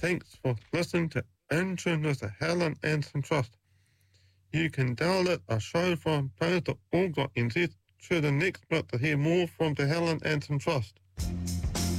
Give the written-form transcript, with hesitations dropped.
Thanks for listening to Intune with the Helen Anderson Trust. You can download a show from play.org.nz to the next month to hear more from the Helen Anderson Trust.